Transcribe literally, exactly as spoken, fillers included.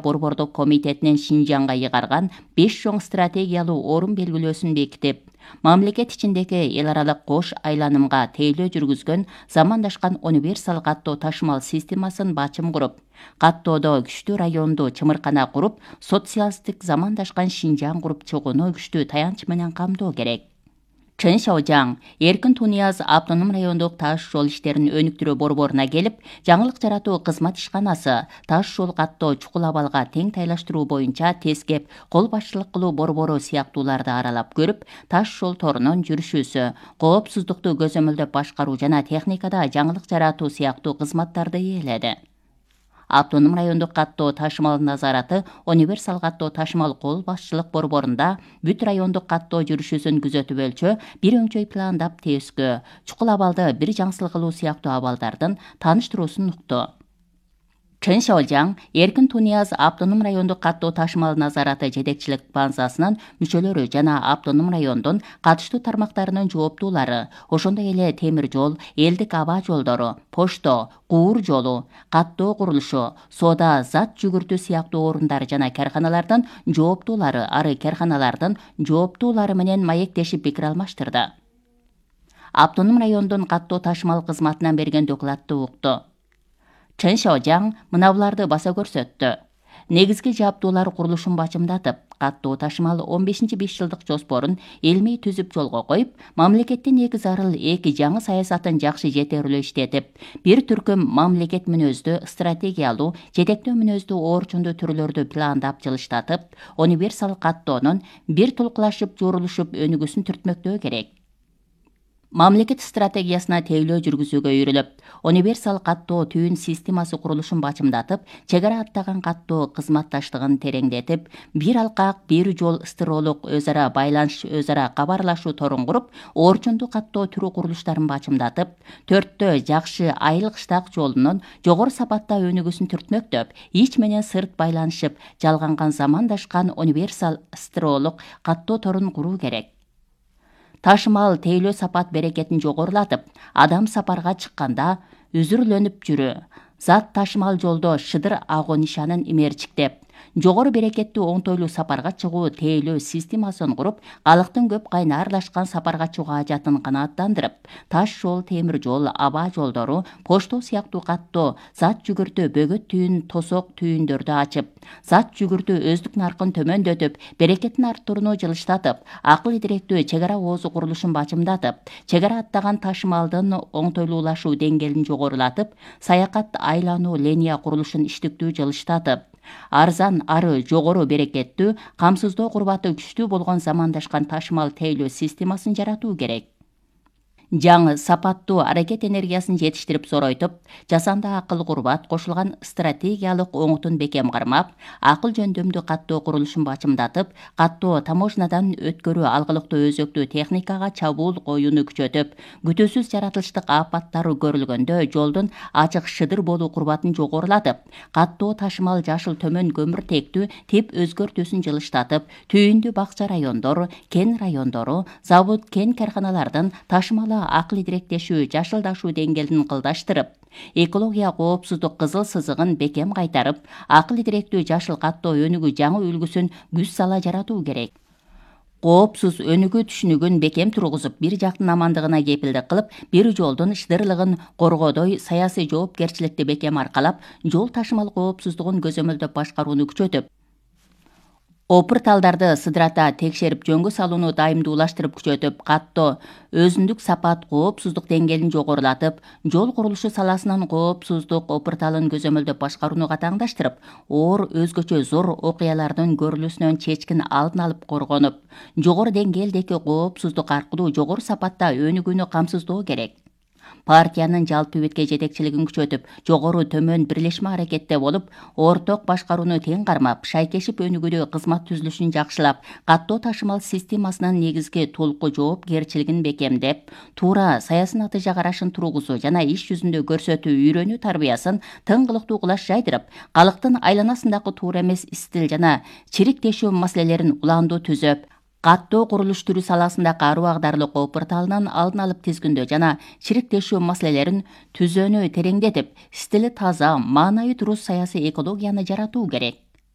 Борбордук комитетинин Шинжаңга ыйгарган беш чоң стратегиялуу орун белгилөөсүн бекитип, мамлекет ичиндеги эл аралык кош айланымга тейлөө жүргүзгөн замандашкан универсал каттоо ташымал системасын бачым куруп, каттоодо күчтүү районду чымыркана куруп, социалисттик замандашкан Шинжаң куруп чыгууну күчтүү таянч менен камдоо керек. Чын Шаожаң Эркин Тунияз автоном райондук таш жол иштерин өнүктүрүү борборуна келип, жаңылык жаратуу кызмат ишканасы таш жол каттоо чукул абалга тең тайлаштыруу боюнча тескеп кол башчылык кылуу борбору сыяктууларды аралап көрүп, таш жол торунун жүрүшүүсү, коопсуздукту көзөмөлдөп башкаруу жана техникада жаңылык жаратуу сыяктуу кызматтарды ээледи. Автоном райондук каттоо ташымал назараты универсал каттоо ташымал кол башчылык борборунда бүт райондук каттоо жүрүшүүсүн күзөтүп өлчө, бир өңчөй пландап тескөө, чукул абалды бир жаңсыл кылуу сыяктуу абалдардын тааныштыруусун укту. Чын Шаожаң Эркин Тунияз автоном райондук каттоо ташымал назараты жетекчилик базасынын мүчөлөрү жана автоном райондун катыштуу тармактарынын жооптуулары, ошондой эле темир жол, элдик аба жолдору, почто, куур жолу, каттоо курулушу, соода зат жүгүртүү сыяктуу орундар жана карканалардын жооптуулары ары карканалардын жооптуулары менен маектешип пикир алмаштырды. Автоном райондун каттоо ташымал кызматынан берген докладты укту. Чын Шаожаң мына буларды баса көрсөттү. Негизги жаптуулар курулушун бачымдатып, каттоо ташымал он бешинчи беш жылдык жоспорун илмий түзүп жолго коюп, мамлекеттин эки зарыл эки жаңы саясатын жакшы жетерлөө иштетип, бир түркүм мамлекет мүнөздүү, стратегиялуу, жетектөө мүнөздүү орчундуу түрлөрдү пландап жылыштатып, универсал каттоонун бир тулкулашып, жорулушуп өнүгүүсүн түртмөктөө керек. Мамлекет стратегиясына тейлөө жүргүзүүгө үйрөлүп, универсал каттоо түйүн системасы курулушун бачымдатып, чек ара аттаган каттоо кызматташтыгын тереңдетип, бир алкак, бир жол стыролук өз ара байланыш, өз ара кабарлашуу торун куруп, орчундуу каттоо түрү курулуштарын бачымдатып, төрттөө жакшы айыл кыштак жолунун жогору сапатта өнүгүүсүн түртмөктөп, ич менен сырт байланышып, жалганган замандашкан универсал стыролук каттоо торун куруу керек. Ташымал тейлөө сапат берекетин жогорулатып, адам сапарга чыкканда үзүрлөнүп жүрү, зат ташымал жолдо шыдыр агуу нишанын имерчиктеп, жогору берекеттүү оңтойлуу сапарга чыгуу тейлөө системасын куруп, калктын көп кайына аралашкан сапарга чыгуу ажатын канааттандырып, таш жол, темир жол, аба жолдору, почто сыяктуу каттоо, зат жүгүртүү, бөгөт түйүн, тосок түйүндөрдү ачып, зат жүгүртүү өздүк наркын төмөндөтүп, берекетин арттырууну жылыштатып, акыл идиректүү чек ара оозу курулушун бачымдатып, чек ара аттаган ташымалдын оңтойлуулашуу деңгээлин жогорулатып, саякат айлануу линия курулушун иштиктүү жылыштатып, арзан ары жогору берекеттүү, камсыздоо курбаты күчтүү болгон замандашкан ташымал тейлөө системасын жаратуу керек. Жаңы сапаттуу аракет энергиясын жетиштирип зоройтуп, жасанды акыл курбат кошулган стратегиялык оңутун бекем кармап, акыл жөндөмдүү каттоо курулушун бачымдатып, каттоо таможнадан өткөрүү алгылыктуу өзөктүү техникага чабуул коюуну күчөтүп, күтүүсүз жаратылыштык апаттар көрүлгөндө жолдун ачык шыдыр болуу курбатын жогорулатып, каттоо ташымал жашыл төмөн көмүртектүү тип өзгөртүүсүн жылыштатып, түйүндүү бакча райондор, кен райондору, завод, кен карканалардын ташымалы акыл идиректешүү, жашылдашуу деңгээлин кылдаштырып, экология коопсуздук кызыл сызыгын бекем кайтарып, акыл идиректүү жашыл каттоо өнүгүү жаңы үлгүсүн күз сала жаратуу керек. Коопсуз өнүгүү түшүнүгүн бекем тургузуп, бир жактын амандыгына кепилдик кылып, бир жолдун шыдырлыгын коргоодой саясий жоопкерчиликти бекем аркалап, жол ташымал коопсуздугун көзөмөлдөп башкарууну күчөтүп, опырталдарды сыдырата текшерип жөнгө салууну дайымдуулаштырып күчөтүп, каттоо өзүндүк сапат коопсуздук деңгээлин жогорулатып, жол курулушу саласынын коопсуздук опырталын көзөмөлдөп башкарууну катаңдаштырып, оор өзгөчө зор окуялардын көрүлүүсүнөн чечкин алдын алып коргонуп, жогору деңгээлдеги коопсуздук аркылуу жогору сапатта өнүгүүнү камсыздоо керек. Партиянын жалпы бетке жетекчилигин күчөтүп, жогору төмөн бирлешме аракетте болуп, орток башкарууну тең кармап, шайкешип өнүгүүдө кызмат түзүлүшүн жакшылап, каттоо ташымал системасынын негизги толку жоопкерчилигин бекемдеп, туура саясий карашын тургузуу жана иш жүзүндө көрсөтүү үйрөнүү тарбиясын тыңгылыктуу кулаш жайдырып, калктын айланасындагы туура эмес истил жана чириктешүү маселелерин уландуу түзөп, каттоо курулуш түрү саласындагы аруу агдарлык опырталынын алдын алып тизгиндөө жана чириктешүү маселелерин түзөөнү тереңдетип, стили таза, маанайы туруз саясий экологияны жаратуу керек.